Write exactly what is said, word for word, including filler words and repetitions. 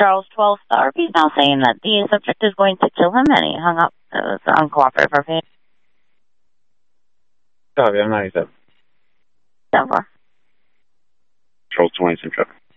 Charles twelve. The R P is now saying that the subject is going to kill him, and he hung up. It was uncooperative R P. Copy, I'm ninety-seven. seven four. Charles twenty, same traffic.